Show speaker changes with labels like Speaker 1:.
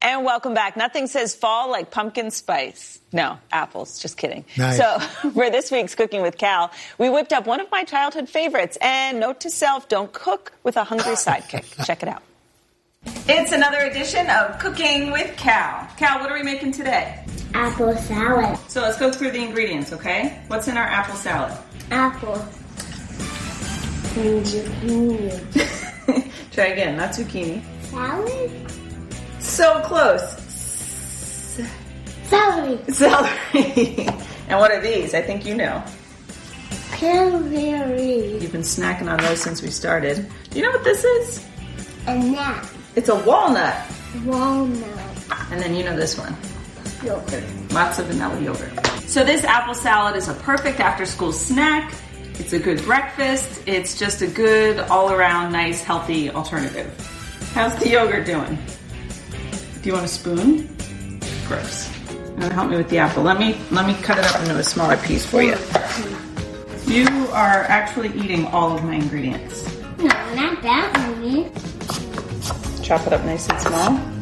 Speaker 1: And welcome back. Nothing says fall like pumpkin spice. No, apples. Just kidding.
Speaker 2: Nice.
Speaker 1: So for this week's Cooking with Cal, we whipped up one of my childhood favorites. And note to self, don't cook with a hungry sidekick. Check it out. It's another edition of Cooking with Cal. Cal, what are we making today?
Speaker 3: Apple salad.
Speaker 1: So let's go through the ingredients, okay? What's in our apple salad?
Speaker 3: Apple. And zucchini.
Speaker 1: Try again, not zucchini.
Speaker 3: Salad?
Speaker 1: So close.
Speaker 3: Celery.
Speaker 1: Celery. And what are these? I think you know.
Speaker 3: Cranberry.
Speaker 1: You've been snacking on those since we started. Do you know what this is?
Speaker 3: A nut.
Speaker 1: It's a walnut.
Speaker 3: Walnut.
Speaker 1: And then you know this one.
Speaker 3: Yogurt.
Speaker 1: Lots of vanilla yogurt. So this apple salad is a perfect after-school snack. It's a good breakfast. It's just a good, all-around, nice, healthy alternative. How's the yogurt doing? Do you want a spoon? Gross. Help me with the apple. Let me cut it up into a smaller piece for you. You are actually eating all of my ingredients.
Speaker 3: No, not that many.
Speaker 1: Chop it up nice and small.